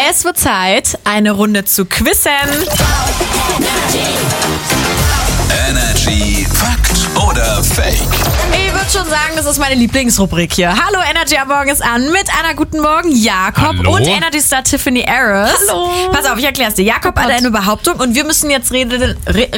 Es wird Zeit, eine Runde zu quizzen. Energy Fakt oder Fake? Ich würde schon sagen, das ist meine Lieblingsrubrik hier. Hallo, Energy am Morgen ist an mit einer guten Morgen Jakob Hallo. und Energy Star Tiffany Harris. Hallo. Pass auf, ich erklär's dir. Jakob hat eine Behauptung und wir müssen jetzt rätseln,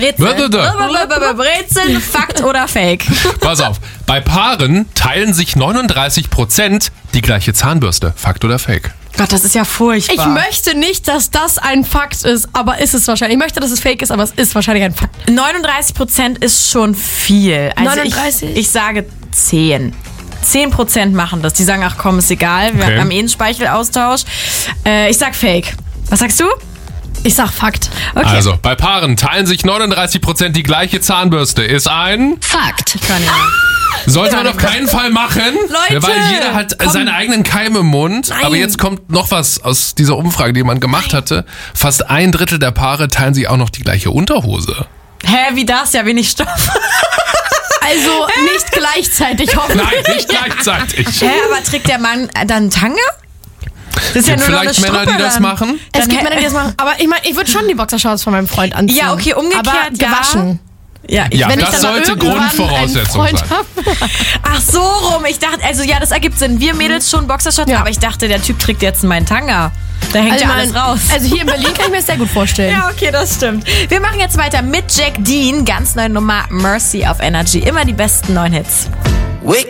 Fakt oder Fake. Pass auf, bei Paaren teilen sich 39% die gleiche Zahnbürste. Fakt oder Fake? Gott, das ist ja furchtbar. Ich möchte nicht, dass das ein Fakt ist, aber ist es wahrscheinlich. Ich möchte, dass es fake ist, aber es ist wahrscheinlich ein Fakt. 39% ist schon viel. Also 39? Ich sage 10. 10% machen das. Die sagen, ach komm, ist egal. Wir haben einen Speichelaustausch. Ich sag Fake. Was sagst du? Ich sag Fakt. Okay. Also, bei Paaren teilen sich 39% die gleiche Zahnbürste. Ist ein... Fakt. Ich kann nicht. Sollte man auf keinen Fall machen, Leute, weil jeder hat seine eigenen Keime im Mund. Nein. Aber jetzt kommt noch was aus dieser Umfrage, die man gemacht hatte. Fast 1/3 der Paare teilen sich auch noch die gleiche Unterhose. Hä, wie das? Ja, wenig Stoff. Also nicht gleichzeitig, hoffentlich. Nein, nicht gleichzeitig. Hä, aber trägt der Mann dann Tanga? Das ist ja nur noch eine Vielleicht Männer, die Strippe das dann. machen? Es gibt Männer, die das machen. Aber ich meine, ich würde schon die Boxershorts von meinem Freund anziehen. Ja, okay, umgekehrt, aber gewaschen. Ja, Ja, Wenn ich das dann mal sollte irgendwann Grundvoraussetzung einen sein. Freund hab. Ach so rum. Ich dachte, also ja, das ergibt Sinn. Wir Mädels schon Boxershorts, Ja. aber ich dachte, der Typ trägt jetzt meinen Tanga. Da hängt ja alles raus. Also hier in Berlin kann ich mir das sehr gut vorstellen. Ja, okay, das stimmt. Wir machen jetzt weiter mit Jack Dean. Ganz neue Nummer Mercy auf Energy. Immer die besten neuen Hits. Wake